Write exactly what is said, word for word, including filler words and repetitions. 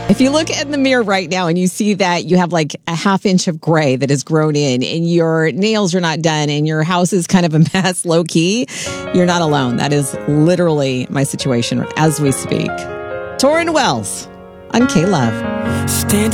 If you look in the mirror right now and you see that you have like a half inch of gray that has grown in and your nails are not done and your house is kind of a mess, low key, you're not alone. That is literally my situation as we speak. Torrin Wells on K-Love. Stand